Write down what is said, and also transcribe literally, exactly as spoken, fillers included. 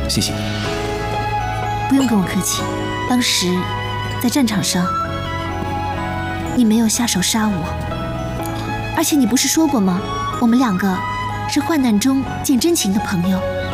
谢谢你。 不用跟我客气，当时在战场上，你没有下手杀我，而且你不是说过吗？我们两个是患难中见真情的朋友。